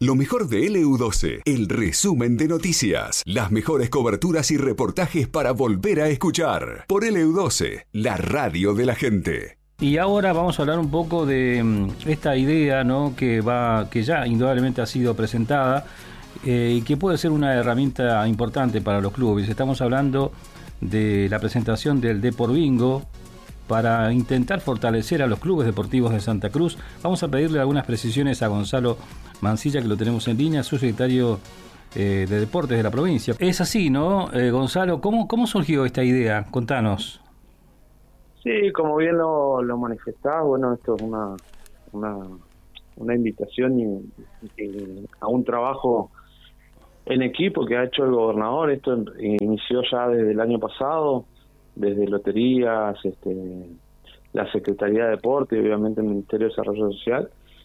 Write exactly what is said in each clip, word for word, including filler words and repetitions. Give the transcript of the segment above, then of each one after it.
Lo mejor de L U doce, el resumen de noticias, las mejores coberturas y reportajes para volver a escuchar. Por L U doce, la radio de la gente. Y ahora vamos a hablar un poco de um, esta idea, ¿no?, que va, que ya indudablemente ha sido presentada eh, y que puede ser una herramienta importante para los clubes. Estamos hablando de la presentación del Depor Bingo para intentar fortalecer a los clubes deportivos de Santa Cruz. Vamos a pedirle algunas precisiones a Gonzalo Mancilla, que lo tenemos en línea, subsecretario eh, de Deportes de la provincia. Es así, ¿no, eh, Gonzalo? ¿Cómo, ¿Cómo surgió esta idea? Contanos. Sí, como bien lo, lo manifestás, bueno, esto es una una, una invitación y, y a un trabajo en equipo que ha hecho el gobernador. Esto inició ya desde el año pasado, desde loterías, este, la Secretaría de Deporte y obviamente el Ministerio de Desarrollo Social,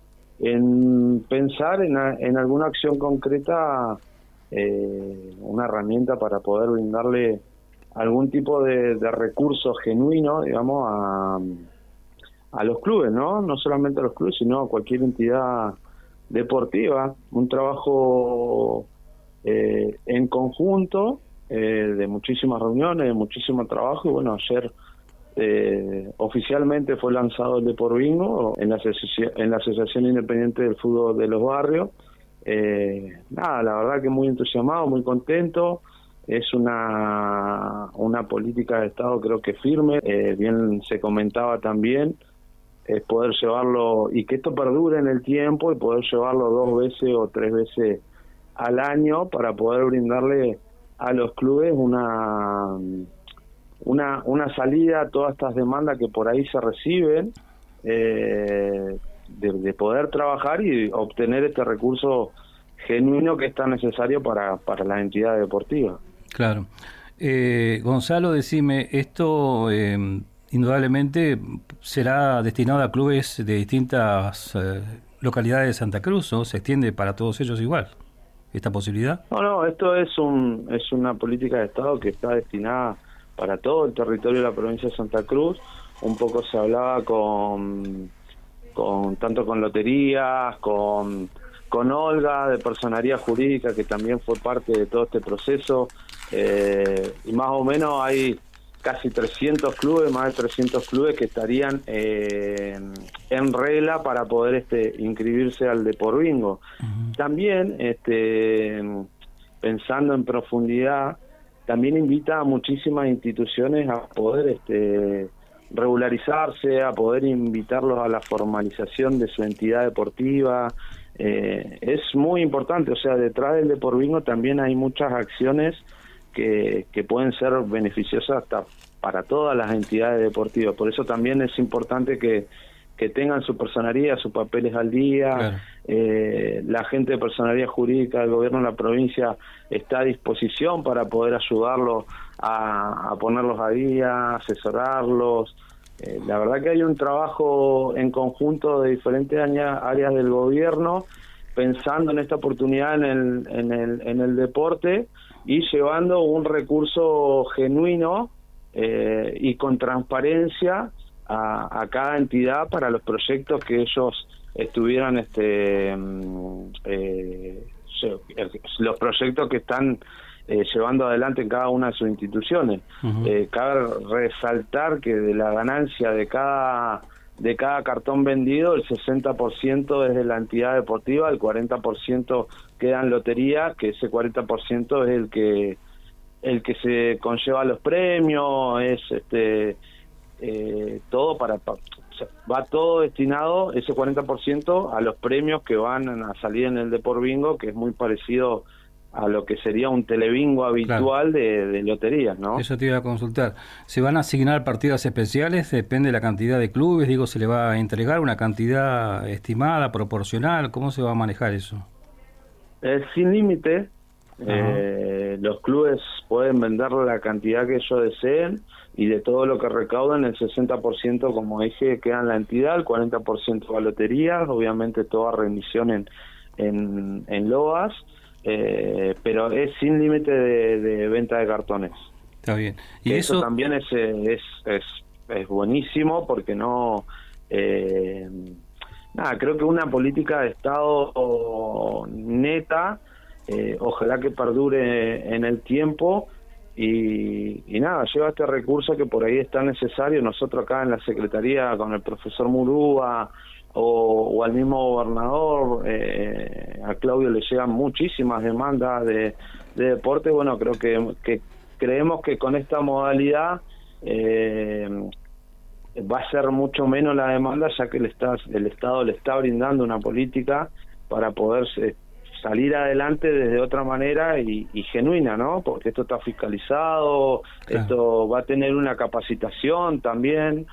en pensar en, en alguna acción concreta, eh, una herramienta para poder brindarle algún tipo de, de recurso genuino, digamos, a, a los clubes, ¿no? No solamente a los clubes, sino a cualquier entidad deportiva. Un trabajo eh, en conjunto, eh, de muchísimas reuniones, de muchísimo trabajo, y bueno, ayer eh, oficialmente fue lanzado el Depor Bingo en la, asociación, en la Asociación Independiente del Fútbol de los Barrios. Eh, nada, la verdad que muy entusiasmado, muy contento. Es una una política de Estado, creo que firme, eh, bien se comentaba también, es poder llevarlo, y que esto perdure en el tiempo, y poder llevarlo dos veces o tres veces al año para poder brindarle a los clubes una una una salida a todas estas demandas que por ahí se reciben, eh, de, de poder trabajar y obtener este recurso genuino que es tan necesario para, para las entidades deportivas. Claro. Eh, Gonzalo, decime, esto eh, indudablemente será destinado a clubes de distintas eh, localidades de Santa Cruz, ¿o se extiende para todos ellos igual esta posibilidad? No, no, esto es un es una política de Estado que está destinada para todo el territorio de la provincia de Santa Cruz. Un poco se hablaba con, con tanto con loterías, con con Olga de Personería Jurídica, que también fue parte de todo este proceso, eh, y más o menos hay casi trescientos clubes, más de trescientos clubes que estarían eh, en regla para poder este inscribirse al Depor Bingo. Uh-huh. También, este, pensando en profundidad, también invita a muchísimas instituciones a poder este, regularizarse, a poder invitarlos a la formalización de su entidad deportiva. Eh, es muy importante, o sea, detrás del Depor Bingo también hay muchas acciones que, que pueden ser beneficiosas hasta para todas las entidades deportivas. Por eso también es importante que, que tengan su personería, sus papeles al día. Claro. Eh, la gente de Personería Jurídica del gobierno de la provincia está a disposición para poder ayudarlos a, a ponerlos a día, asesorarlos. Eh, la verdad que hay un trabajo en conjunto de diferentes áreas del gobierno, pensando en esta oportunidad en el, en el, en el deporte y llevando un recurso genuino eh, y con transparencia a, a cada entidad para los proyectos que ellos estuvieran, este, eh, los proyectos que están Eh, llevando adelante en cada una de sus instituciones. Uh-huh. Eh, cabe resaltar que de la ganancia de cada de cada cartón vendido, el sesenta por ciento es de la entidad deportiva, el cuarenta por ciento queda en lotería, que ese cuarenta por ciento es el que el que se conlleva los premios, es este eh, todo para, para o sea, va todo destinado, ese cuarenta por ciento, a los premios que van a salir en el Depor Bingo, que es muy parecido a lo que sería un telebingo habitual. Claro. de, de loterías, ¿no? Eso te iba a consultar. ¿Se van a asignar partidas especiales? Depende de la cantidad de clubes, digo, ¿se le va a entregar una cantidad estimada, proporcional? ¿Cómo se va a manejar eso? Es sin límite. Eh, los clubes pueden vender la cantidad que ellos deseen, y de todo lo que recaudan, el sesenta por ciento, como dije, queda en la entidad, el cuarenta por ciento va a loterías, obviamente toda remisión en, en, en loas. Eh, pero es sin límite de, de venta de cartones. Está bien. Y eso, eso también es es, es es buenísimo, porque no eh, Nada, creo que una política de Estado neta, eh, ojalá que perdure en el tiempo y, y nada, lleva este recurso que por ahí está necesario. Nosotros acá en la Secretaría con el profesor Murúa o, o al mismo gobernador, eh, a Claudio le llegan muchísimas demandas de, de deporte. Bueno, creo que, que creemos que con esta modalidad eh, va a ser mucho menos la demanda, ya que el, está, el Estado le está brindando una política para poder eh, salir adelante desde otra manera y, y genuina, ¿no? Porque esto está fiscalizado, claro. Esto va a tener una capacitación también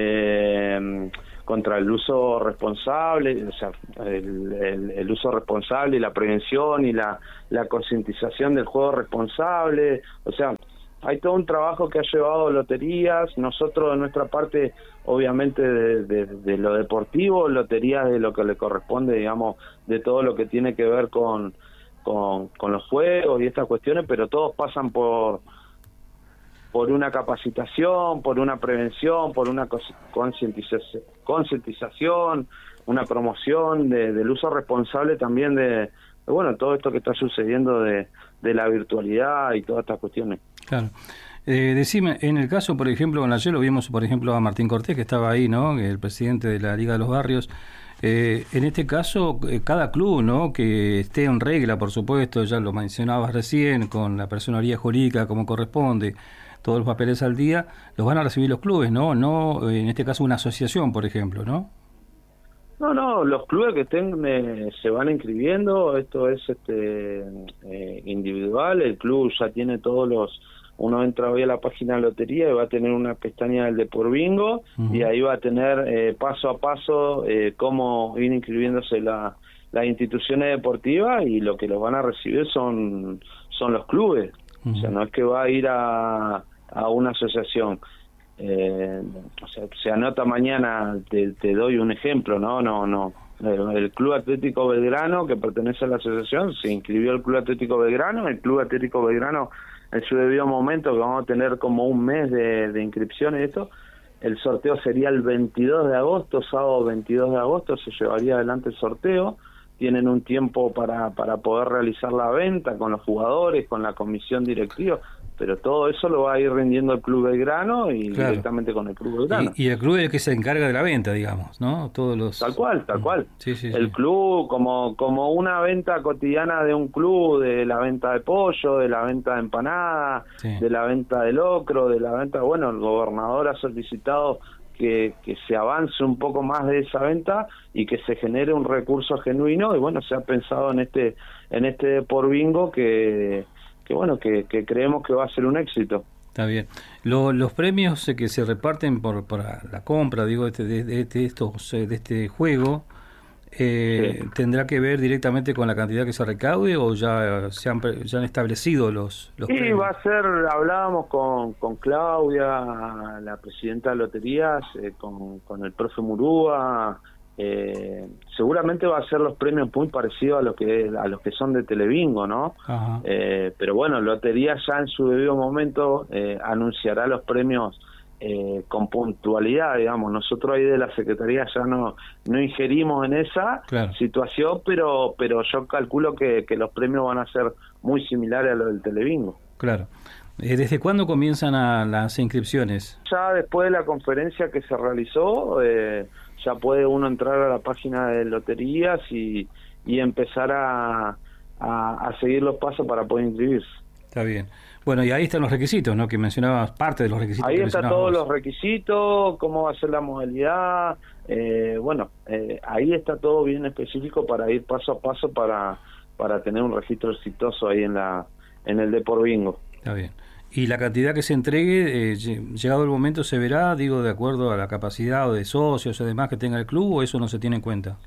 eh, contra el uso responsable, o sea, el, el, el uso responsable y la prevención y la, la concientización del juego responsable, o sea, hay todo un trabajo que ha llevado Loterías, nosotros de nuestra parte, obviamente de, de, de lo deportivo, Loterías de lo que le corresponde, digamos, de todo lo que tiene que ver con, con, con los juegos y estas cuestiones, pero todos pasan por por una capacitación, por una prevención, por una concientización, concientización una promoción de, del uso responsable también de, de, bueno, todo esto que está sucediendo de, de la virtualidad y todas estas cuestiones. Claro. Eh, decime, en el caso, por ejemplo, con ayer lo vimos, por ejemplo, a Martín Cortés, que estaba ahí, ¿no? El presidente de la Liga de los Barrios. Eh, en este caso, eh, cada club, ¿no? Que esté en regla, por supuesto, ya lo mencionabas recién, con la personería jurídica como corresponde, todos los papeles al día, los van a recibir los clubes, ¿no? No, en este caso, una asociación, por ejemplo, ¿no? No, no, los clubes que estén eh, se van inscribiendo, esto es este eh, individual, el club ya tiene todos los, uno entra hoy a la página de lotería y va a tener una pestaña del de por bingo, uh-huh. Y ahí va a tener eh, paso a paso eh, cómo ir inscribiéndose la, las instituciones deportivas, y lo que los van a recibir son, son los clubes, uh-huh. O sea, no es que va a ir a, a una asociación. Eh, o sea, se anota mañana, te, te doy un ejemplo, no, no, no. El, el Club Atlético Belgrano, que pertenece a la asociación, se inscribió el Club Atlético Belgrano, el Club Atlético Belgrano en su debido momento, que vamos a tener como un mes de, de inscripciones y esto, el sorteo sería el veintidós de agosto, sábado veintidós de agosto se llevaría adelante el sorteo. Tienen un tiempo para, para poder realizar la venta con los jugadores, con la comisión directiva, pero todo eso lo va a ir rindiendo el Club Belgrano y claro. Directamente con el Club Belgrano. Y, y el club es el que se encarga de la venta, digamos, ¿no? Todos los... Tal cual, tal cual. Sí, sí, el sí. club, como como una venta cotidiana de un club, de la venta de pollo, de la venta de empanada, sí. De la venta de locro, de la venta... Bueno, el gobernador ha solicitado que, que se avance un poco más de esa venta y que se genere un recurso genuino, y bueno, se ha pensado en este en este por bingo que... que bueno, que, que creemos que va a ser un éxito. Está bien. Lo, los premios que se reparten por, por la compra, digo, de, de, de, de estos de este juego, eh, sí. ¿Tendrá que ver directamente con la cantidad que se recaude o ya se han, ya han establecido los, los sí, premios? Va a ser, hablábamos con, con Claudia, la presidenta de Loterías, eh, con, con el profe Murúa. Eh, seguramente va a ser los premios muy parecidos a los que a los que son de Telebingo, ¿no? Eh, pero bueno, Lotería ya en su debido momento eh, anunciará los premios eh, con puntualidad, digamos. Nosotros ahí de la Secretaría ya no no ingerimos en esa claro. situación, pero pero yo calculo que, que los premios van a ser muy similares a los del Telebingo. Claro. ¿Desde cuándo comienzan a las inscripciones? Ya después de la conferencia que se realizó, eh, ya puede uno entrar a la página de Loterías y, y empezar a, a, a seguir los pasos para poder inscribirse. Está bien. Bueno, y ahí están los requisitos, ¿no? Que mencionabas, parte de los requisitos. Ahí que están todos vos. Los requisitos, cómo va a ser la modalidad. Eh, bueno, eh, ahí está todo bien específico para ir paso a paso para, para tener un registro exitoso ahí en la en el de por bingo. Está bien. ¿Y la cantidad que se entregue, eh, llegado el momento, se verá, digo, de acuerdo a la capacidad o de socios o demás que tenga el club, o eso no se tiene en cuenta?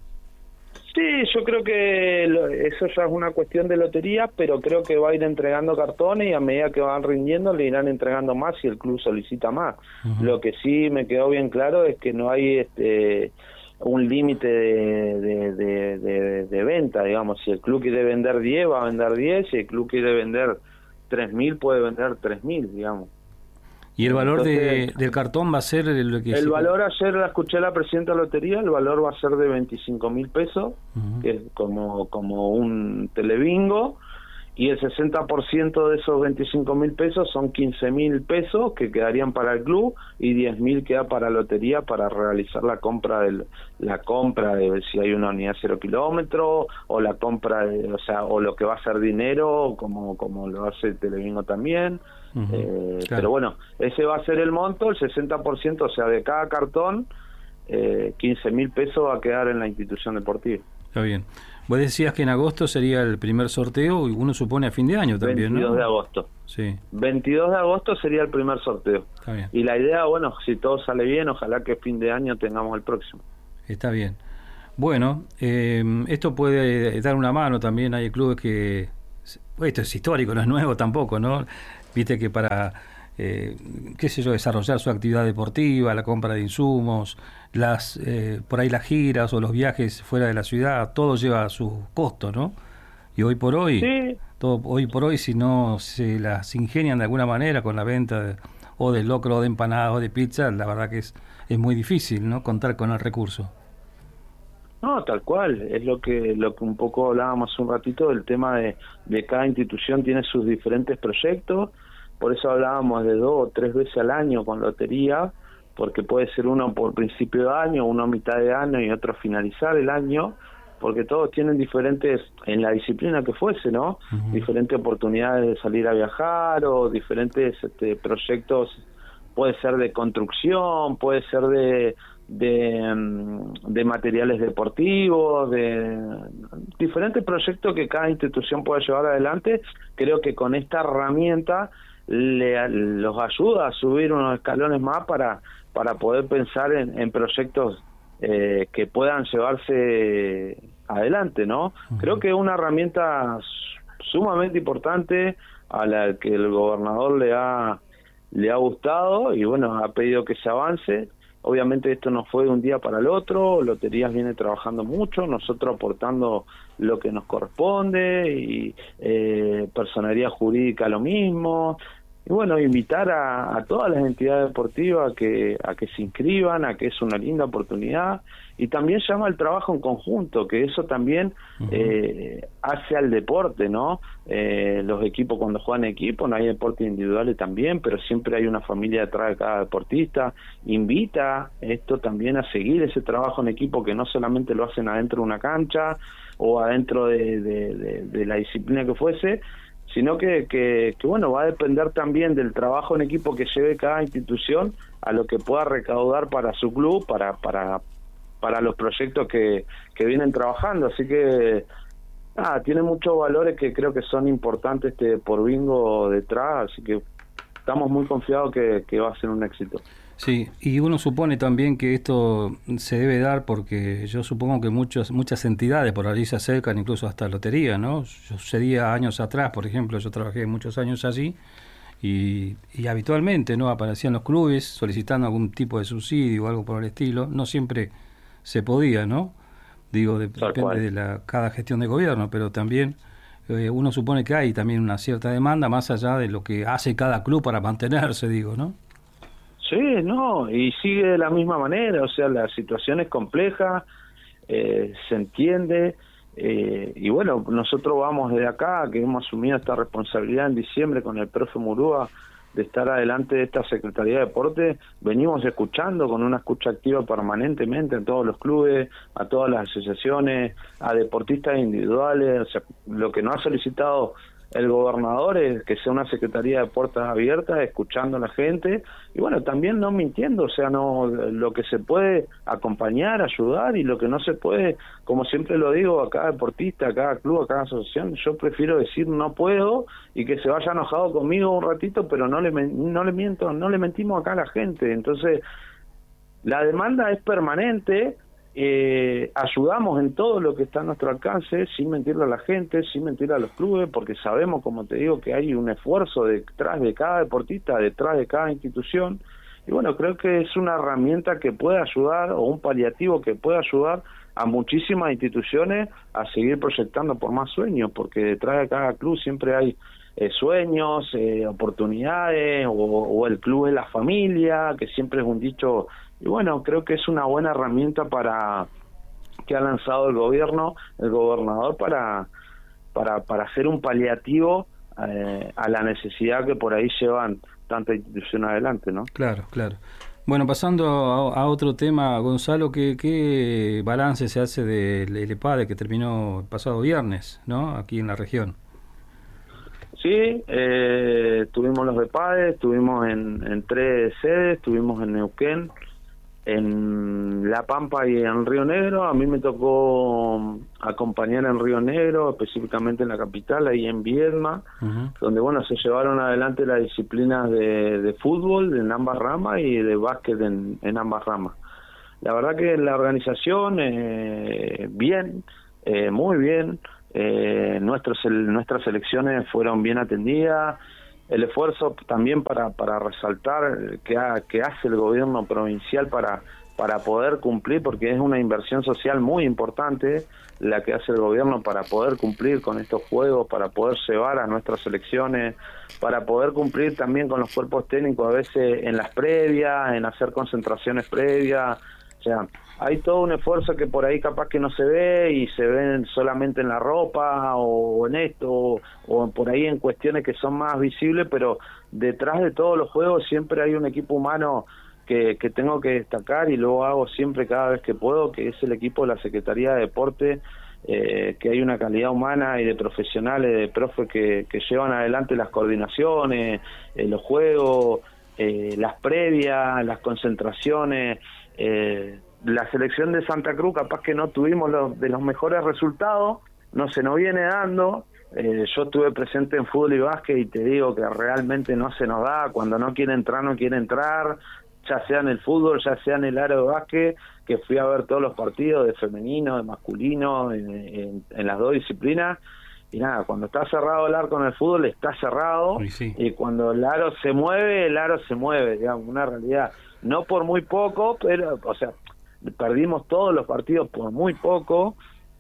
Sí, yo creo que lo, eso ya es una cuestión de lotería, pero creo que va a ir entregando cartones y a medida que van rindiendo le irán entregando más si el club solicita más. Uh-huh. Lo que sí me quedó bien claro es que no hay este un límite de, de, de, de, de venta, digamos. Si el club quiere vender diez, va a vender diez, si el club quiere vender tres mil puede vender tres mil, digamos. ¿Y el valor Entonces, de, del cartón va a ser lo que... El se... valor, ayer la escuché a la presidenta de la lotería, el valor va a ser de veinticinco mil pesos, Uh-huh. que es como, como un telebingo, y el sesenta por ciento de esos veinticinco mil pesos son quince mil pesos que quedarían para el club y diez mil queda para lotería para realizar la compra del la compra de si hay una unidad cero kilómetro o la compra de, o sea, o lo que va a ser dinero como como lo hace Telebingo también. Uh-huh. eh, claro. Pero bueno, ese va a ser el monto, el sesenta por ciento, o sea, de cada cartón eh, quince mil pesos va a quedar en la institución deportiva. Está bien. Vos decías que en agosto sería el primer sorteo y uno supone a fin de año también, veintidós ¿no? de agosto. Sí. veintidós de agosto sería el primer sorteo. Está bien. Y la idea, bueno, si todo sale bien, ojalá que fin de año tengamos el próximo. Está bien. Bueno, eh, esto puede dar una mano también. Hay clubes que... Esto es histórico, no es nuevo tampoco, ¿no? Viste que para... Eh, qué sé yo, desarrollar su actividad deportiva, la compra de insumos, las eh, por ahí las giras o los viajes fuera de la ciudad, todo lleva su costo, ¿no? Y hoy por hoy, sí. todo hoy por hoy, si no se las ingenian de alguna manera con la venta de, o de locro, o de empanadas, o de pizza, la verdad que es, es muy difícil, ¿no? Contar con el recurso. No, tal cual, es lo que lo que un poco hablábamos un ratito del tema de, de cada institución tiene sus diferentes proyectos. Por eso hablábamos de dos o tres veces al año con lotería, porque puede ser uno por principio de año, uno a mitad de año y otro finalizar el año, porque todos tienen diferentes, en la disciplina que fuese, ¿no? Uh-huh. Diferentes oportunidades de salir a viajar o diferentes este, proyectos, puede ser de construcción, puede ser de, de, de materiales deportivos, de diferentes proyectos que cada institución pueda llevar adelante. Creo que con esta herramienta Le, los ayuda a subir unos escalones más para para poder pensar en, en proyectos eh, que puedan llevarse adelante, ¿no? Uh-huh. Creo que es una herramienta sumamente importante a la que el gobernador le ha le ha gustado y bueno, ha pedido que se avance. Obviamente esto no fue de un día para el otro, Loterías viene trabajando mucho, nosotros aportando lo que nos corresponde y eh, personería jurídica lo mismo. Y bueno, invitar a, a todas las entidades deportivas a que, a que se inscriban, a que es una linda oportunidad, y también llama al trabajo en conjunto, que eso también uh-huh. eh, hace al deporte, ¿no? Eh, los equipos cuando juegan equipo, no hay deportes individuales también, pero siempre hay una familia detrás de cada deportista. Invita esto también a seguir ese trabajo en equipo, que no solamente lo hacen adentro de una cancha o adentro de, de, de, de la disciplina que fuese, sino que, que, que, bueno, va a depender también del trabajo en equipo que lleve cada institución a lo que pueda recaudar para su club, para para para los proyectos que, que vienen trabajando. Así que, nada, tiene muchos valores que creo que son importantes este por bingo detrás, así que estamos muy confiados que, que va a ser un éxito. Sí, y uno supone también que esto se debe dar porque yo supongo que muchos, muchas entidades por allí se acercan, incluso hasta lotería, ¿no? Sucedía años atrás, por ejemplo, yo trabajé muchos años allí y, y habitualmente, ¿no? Aparecían los clubes solicitando algún tipo de subsidio o algo por el estilo. No siempre se podía, ¿no? Digo, de, depende cual. de la cada gestión de gobierno, pero también eh, uno supone que hay también una cierta demanda más allá de lo que hace cada club para mantenerse, digo, ¿no? Sí, no, y sigue de la misma manera, o sea, la situación es compleja, eh, se entiende, eh, y bueno, nosotros vamos desde acá, que hemos asumido esta responsabilidad en diciembre con el profe Murúa, de estar adelante de esta Secretaría de Deporte, venimos escuchando con una escucha activa permanentemente en todos los clubes, a todas las asociaciones, a deportistas individuales, o sea, lo que nos ha solicitado el gobernador es que sea una secretaría de puertas abiertas, escuchando a la gente, y bueno, también no mintiendo, o sea, no lo que se puede acompañar, ayudar, y lo que no se puede, como siempre lo digo a cada deportista, a cada club, a cada asociación, yo prefiero decir no puedo, y que se vaya enojado conmigo un ratito, pero no le no le miento, no le mentimos acá a la gente. Entonces, la demanda es permanente. Eh, ayudamos en todo lo que está a nuestro alcance, sin mentirle a la gente, sin mentirle a los clubes, porque sabemos, como te digo, que hay un esfuerzo detrás de cada deportista, detrás de cada institución, y bueno, creo que es una herramienta que puede ayudar, o un paliativo que puede ayudar a muchísimas instituciones a seguir proyectando por más sueños, porque detrás de cada club siempre hay eh, sueños, eh, oportunidades, o, o el club es la familia, que siempre es un dicho, y bueno, creo que es una buena herramienta para que ha lanzado el gobierno, el gobernador, para, para, para hacer un paliativo eh, a la necesidad que por ahí llevan tanta institución adelante, ¿no? Claro, claro. Bueno, pasando a, a otro tema, Gonzalo, ¿qué, qué balance se hace del EPADE que terminó el pasado viernes, ¿no? Aquí en la región. Sí, eh, tuvimos los EPADE, estuvimos en, en tres sedes, estuvimos en Neuquén, en La Pampa y en Río Negro. A mí me tocó acompañar en Río Negro, específicamente en la capital, ahí en Viedma, uh-huh. donde bueno se llevaron adelante las disciplinas de, de fútbol en ambas ramas y de básquet en, en ambas ramas. La verdad que la organización, eh, bien, eh, muy bien, eh, nuestros, nuestras selecciones fueron bien atendidas. El esfuerzo también para, para resaltar que, ha, que hace el gobierno provincial para, para poder cumplir, porque es una inversión social muy importante la que hace el gobierno para poder cumplir con estos juegos, para poder llevar a nuestras selecciones, para poder cumplir también con los cuerpos técnicos a veces en las previas, en hacer concentraciones previas. O sea, hay todo un esfuerzo que por ahí capaz que no se ve y se ven solamente en la ropa o en esto o, o por ahí en cuestiones que son más visibles, pero detrás de todos los juegos siempre hay un equipo humano que, que tengo que destacar y lo hago siempre cada vez que puedo, que es el equipo de la Secretaría de Deporte, eh, que hay una calidad humana y de profesionales, de profes que, que llevan adelante las coordinaciones, eh, los juegos, eh, las previas, las concentraciones. Eh, la selección de Santa Cruz capaz que no tuvimos los, de los mejores resultados, no se nos viene dando. Eh, yo estuve presente en fútbol y básquet y te digo que realmente no se nos da. Cuando no quiere entrar, no quiere entrar, ya sea en el fútbol, ya sea en el área de básquet, que fui a ver todos los partidos de femenino, de masculino, en, en, en las dos disciplinas. Y nada, cuando está cerrado el arco en el fútbol, está cerrado. Sí. Y cuando el aro se mueve, el aro se mueve, digamos, una realidad. No por muy poco, pero, o sea, perdimos todos los partidos por muy poco,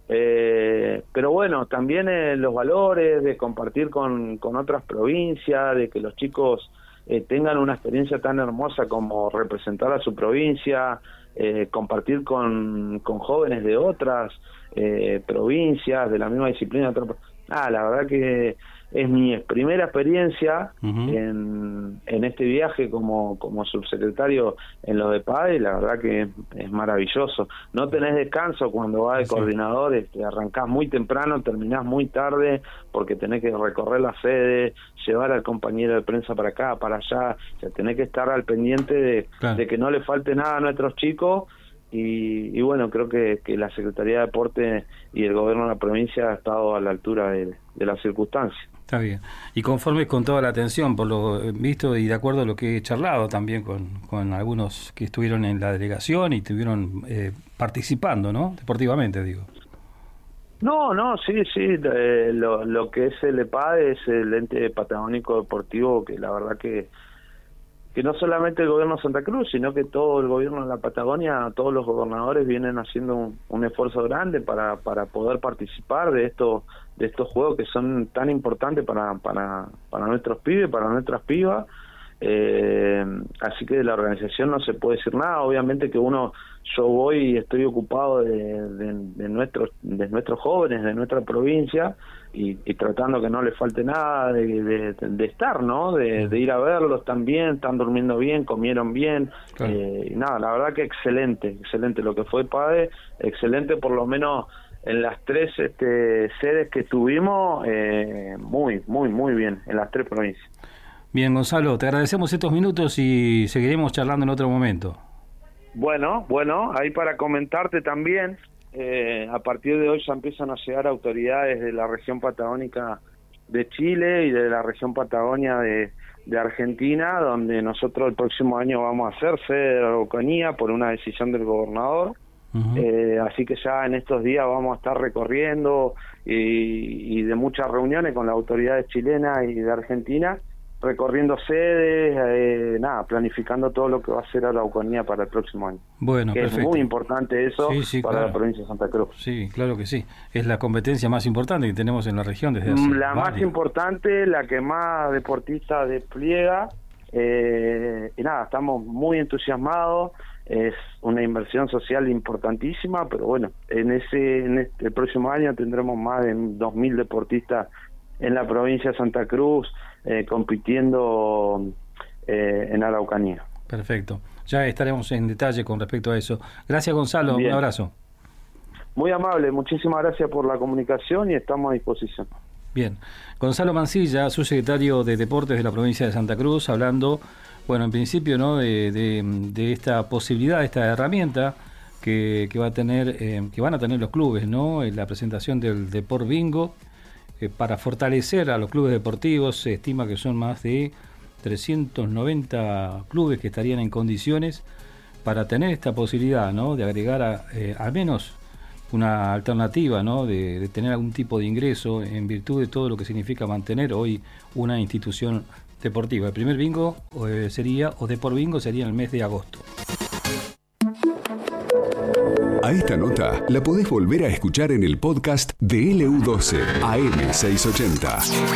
eh, pero bueno, también eh, los valores de compartir con, con otras provincias, de que los chicos eh, tengan una experiencia tan hermosa como representar a su provincia, eh, compartir con, con jóvenes de otras eh, provincias, de la misma disciplina. Ah, la verdad que es mi primera experiencia uh-huh. en, en este viaje como, como subsecretario en los EPADE, y la verdad que es, es maravilloso. No tenés descanso cuando vas de sí. coordinador, este, arrancás muy temprano, terminás muy tarde, porque tenés que recorrer la sede, llevar al compañero de prensa para acá, para allá, o sea, tenés que estar al pendiente de, claro. de que no le falte nada a nuestros chicos. Y, y bueno, creo que, que la Secretaría de Deporte y el gobierno de la provincia ha estado a la altura de, de las circunstancias. Está bien. Y conforme con toda la atención, por lo visto y de acuerdo a lo que he charlado también con, con algunos que estuvieron en la delegación y estuvieron eh, participando, ¿no? Deportivamente, digo. No, no, sí, sí. Eh, lo, lo que es el EPADE es el ente patagónico deportivo, que la verdad que que no solamente el gobierno de Santa Cruz, sino que todo el gobierno de la Patagonia, todos los gobernadores vienen haciendo un, un esfuerzo grande para, para poder participar de estos de estos juegos que son tan importantes para, para, para nuestros pibes, para nuestras pibas. Eh, así que de la organización no se puede decir nada. Obviamente que uno, yo voy y estoy ocupado de, de, de nuestros de nuestros jóvenes, de nuestra provincia, y, y tratando que no les falte nada de, de, de estar, ¿no? De, de ir a verlos también, están durmiendo bien, comieron bien, claro. eh, y nada, la verdad que excelente, excelente lo que fue PADE, excelente por lo menos en las tres este, sedes que tuvimos, eh, muy, muy, muy bien, en las tres provincias. Bien, Gonzalo, te agradecemos estos minutos y seguiremos charlando en otro momento. Bueno, bueno, ahí para comentarte también, eh, a partir de hoy ya empiezan a llegar autoridades de la región patagónica de Chile y de la región Patagonia de, de Argentina, donde nosotros el próximo año vamos a hacer sede de la Araucanía por una decisión del gobernador. Uh-huh. Eh, así que ya en estos días vamos a estar recorriendo y, y de muchas reuniones con las autoridades chilenas y de Argentina, recorriendo sedes, eh, nada, planificando todo lo que va a ser Araucanía para el próximo año. Bueno, que perfecto. Es muy importante eso sí, sí, para claro. la provincia de Santa Cruz. Sí, claro que sí. Es la competencia más importante que tenemos en la región desde hace La varios. más importante, la que más deportistas despliega. Eh, y nada, estamos muy entusiasmados. Es una inversión social importantísima, pero bueno, en ese en este el próximo año tendremos más de dos mil deportistas en la provincia de Santa Cruz eh, compitiendo eh, en Araucanía. Perfecto. Ya estaremos en detalle con respecto a eso. Gracias, Gonzalo. Bien. Un abrazo. Muy amable. Muchísimas gracias por la comunicación y estamos a disposición. Bien. Gonzalo Mancilla, subsecretario de Deportes de la provincia de Santa Cruz, hablando, bueno, en principio, ¿no?, de, de, de esta posibilidad, esta herramienta que, que va a tener, eh, que van a tener los clubes, ¿no?, en la presentación del Deport Bingo, eh, para fortalecer a los clubes deportivos. Se estima que son más de trescientos noventa clubes que estarían en condiciones para tener esta posibilidad, ¿no?, de agregar a, eh, al menos una alternativa, ¿no?, de, de tener algún tipo de ingreso en virtud de todo lo que significa mantener hoy una institución deportiva. El primer bingo eh, sería, o Deport Bingo, sería en el mes de agosto. A esta nota la podés volver a escuchar en el podcast de L U doce A M seiscientos ochenta.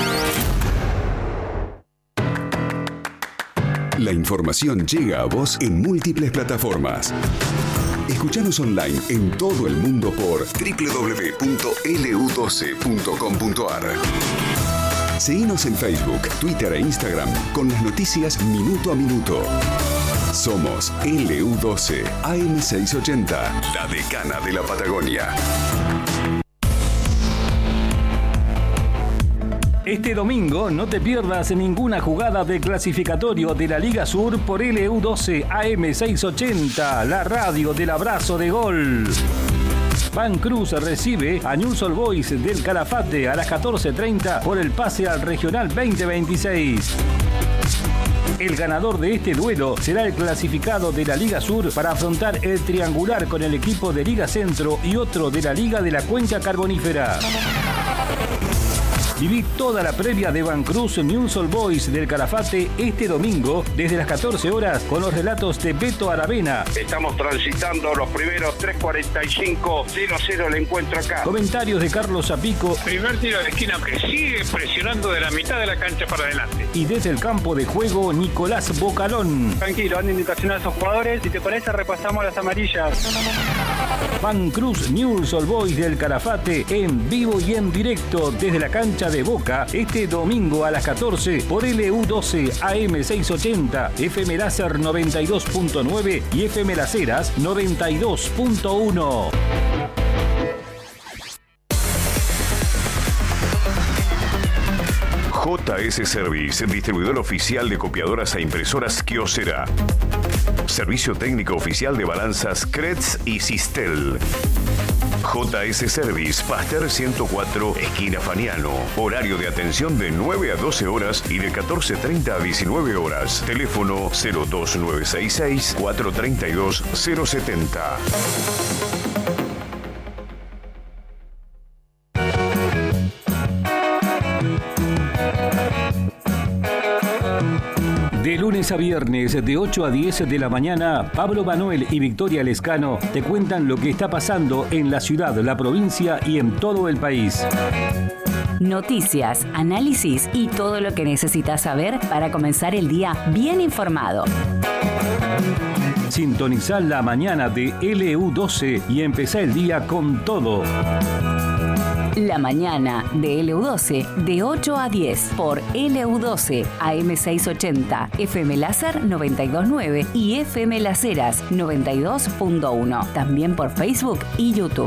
La información llega a vos en múltiples plataformas. Escuchanos online en todo el mundo por doble u doble u doble u punto L U doce punto com punto A R. Seguinos en Facebook, Twitter e Instagram con las noticias minuto a minuto. Somos L U doce A M seiscientos ochenta, la decana de la Patagonia. Este domingo no te pierdas ninguna jugada de clasificatorio de la Liga Sur por L U doce A M seiscientos ochenta, la radio del abrazo de gol. Van Cruz recibe a Newell's Old Boys del Calafate a las catorce treinta por el pase al Regional veinte veintiséis. El ganador de este duelo será el clasificado de la Liga Sur para afrontar el triangular con el equipo de Liga Centro y otro de la Liga de la Cuenca Carbonífera. Viví toda la previa de Van Cruz Newell's Old Boys del Calafate este domingo desde las catorce horas con los relatos de Beto Aravena. Estamos transitando los primeros tres cuarenta y cinco, cero cero el encuentro acá. Comentarios de Carlos Zapico. Primer tiro de esquina que sigue presionando de la mitad de la cancha para adelante. Y desde el campo de juego, Nicolás Bocalón. Tranquilo, dando indicación a esos jugadores. Si te parece, repasamos las amarillas. Van Cruz Newell's Old Boys del Calafate en vivo y en directo desde la cancha de Boca este domingo a las catorce por L U doce A M seiscientos ochenta, F M Láser noventa y dos punto nueve y F M Las Heras noventa y dos punto uno. J S Service, distribuidor oficial de copiadoras e impresoras Kyocera. Servicio técnico oficial de balanzas Kretz y Sistel. J S Service, Pasteur ciento cuatro, esquina Faniano. Horario de atención de nueve a doce horas y de catorce treinta a diecinueve horas. Teléfono cero dos nueve seis seis, cuatro tres dos, cero siete cero. De lunes a viernes, de ocho a diez de la mañana, Pablo Manuel y Victoria Lescano te cuentan lo que está pasando en la ciudad, la provincia y en todo el país. Noticias, análisis y todo lo que necesitas saber para comenzar el día bien informado. Sintonizá la mañana de L U doce y empezá el día con todo. La mañana de L U doce de ocho a diez por L U doce A M seiscientos ochenta, F M Láser noventa y dos punto nueve y F M Las Heras noventa y dos punto uno. También por Facebook y YouTube.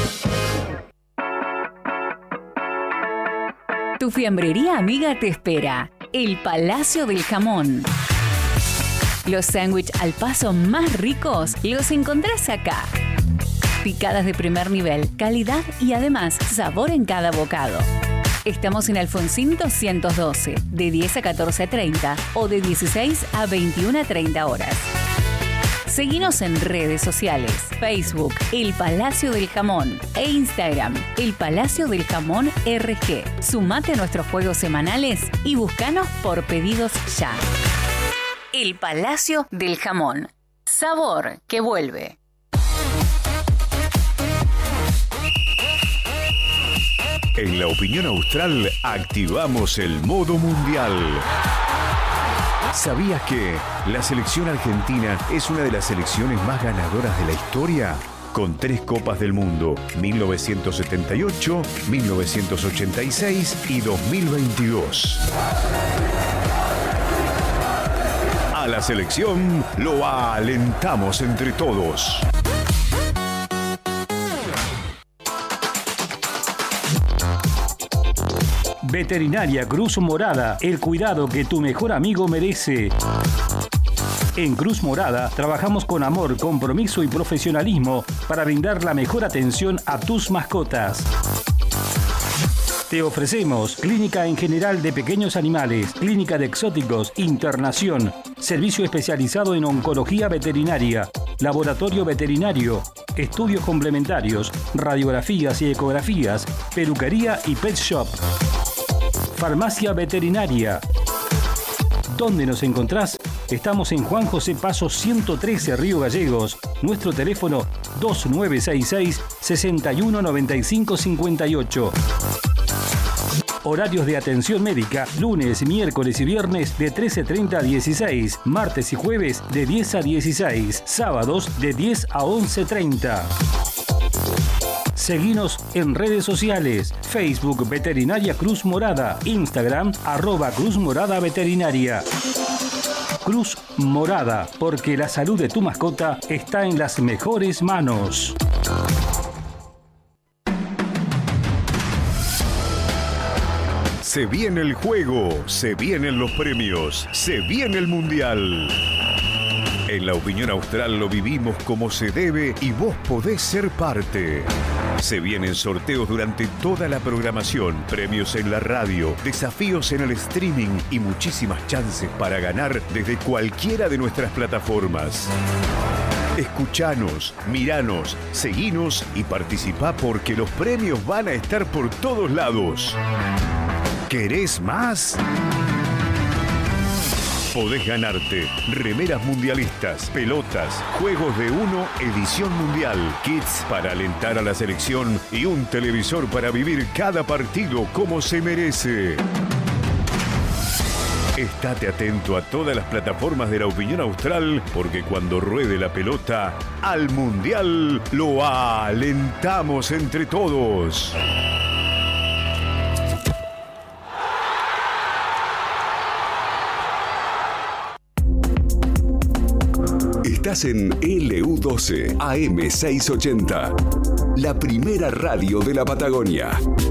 Tu fiambrería amiga te espera. El Palacio del Jamón. Los sándwiches al paso más ricos los encontrás acá. Picadas de primer nivel, calidad y además sabor en cada bocado. Estamos en Alfonsín doscientos doce, de diez a catorce treinta o de dieciséis a veintiuna treinta horas. Seguinos en redes sociales, Facebook, El Palacio del Jamón e Instagram, El Palacio del Jamón R G. Sumate a nuestros juegos semanales y búscanos por pedidos ya. El Palacio del Jamón. Sabor que vuelve. En la opinión austral activamos el modo mundial. ¿Sabías que la selección argentina es una de las selecciones más ganadoras de la historia? Con tres Copas del Mundo, mil novecientos setenta y ocho, mil novecientos ochenta y seis y dos mil veintidós. A la selección lo alentamos entre todos. Veterinaria Cruz Morada, el cuidado que tu mejor amigo merece. En Cruz Morada trabajamos con amor, compromiso y profesionalismo para brindar la mejor atención a tus mascotas. Te ofrecemos clínica en general de pequeños animales, clínica de exóticos, internación, servicio especializado en oncología veterinaria, laboratorio veterinario, estudios complementarios, radiografías y ecografías, peluquería y pet shop. Farmacia veterinaria. ¿Dónde nos encontrás? Estamos en Juan José Paso ciento trece, Río Gallegos. Nuestro teléfono dos nueve seis seis, seis uno nueve cinco cinco ocho. Horarios de atención médica, lunes, miércoles y viernes de trece treinta a dieciséis, martes y jueves de diez a dieciséis, sábados de diez a once treinta. Seguinos en redes sociales, Facebook Veterinaria Cruz Morada, Instagram arroba Cruz Morada Veterinaria. Cruz Morada, porque la salud de tu mascota está en las mejores manos. Se viene el juego, se vienen los premios, se viene el mundial. En la opinión austral lo vivimos como se debe y vos podés ser parte. Se vienen sorteos durante toda la programación, premios en la radio, desafíos en el streaming y muchísimas chances para ganar desde cualquiera de nuestras plataformas. Escuchanos, miranos, seguinos y participá porque los premios van a estar por todos lados. ¿Querés más? Podés ganarte remeras mundialistas, pelotas, juegos de uno, edición mundial, kits para alentar a la selección y un televisor para vivir cada partido como se merece. Estate atento a todas las plataformas de la opinión austral porque cuando ruede la pelota, al mundial lo alentamos entre todos. Estás en L U doce A M seiscientos ochenta, la primera radio de la Patagonia.